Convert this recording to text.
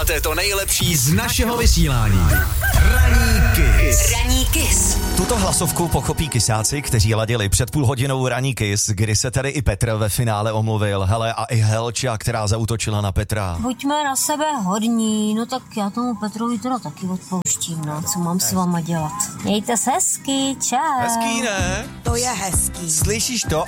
Získáte to nejlepší z našeho vysílání. Ranní Kiss. Ranní Kiss. Tuto hlasovku pochopí kysáci, kteří ladili před půl hodinou Ranní Kiss, kdy se tady i Petr ve finále omluvil. Hele, a i Helča, která zaútočila na Petra. Buďme na sebe hodní, no tak já tomu Petrovi teda taky odpouštím, no, co mám s váma dělat. Mějte se hezky, čau. Hezký, ne? To je hezký. Slyšíš to?